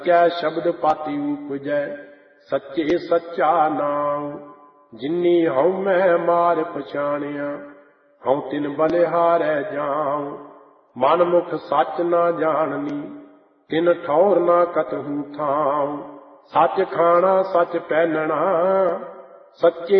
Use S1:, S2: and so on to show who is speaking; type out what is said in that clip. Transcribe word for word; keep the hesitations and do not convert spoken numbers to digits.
S1: क्या शब्द पाती उपजै सच्चे सच्चा नाम। जिन्नी हऊँ मैं मार पछाणिया हऊँ तिन बलिहारै जाऊं। मन मुख सच ना जाननी तिन ठौर ना कतहूँ थाऊं। सच खाना सच पहनना सच्चे